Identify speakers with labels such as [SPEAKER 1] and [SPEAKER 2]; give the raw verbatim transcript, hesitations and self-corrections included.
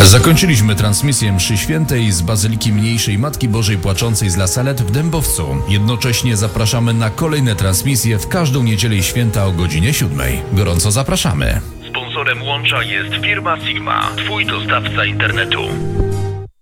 [SPEAKER 1] Zakończyliśmy transmisję mszy świętej z Bazyliki Mniejszej Matki Bożej Płaczącej z La Salette w Dębowcu. Jednocześnie zapraszamy na kolejne transmisje w każdą niedzielę i święta o godzinie siódmej. Gorąco zapraszamy.
[SPEAKER 2] Sponsorem łącza jest firma Sigma, twój dostawca internetu.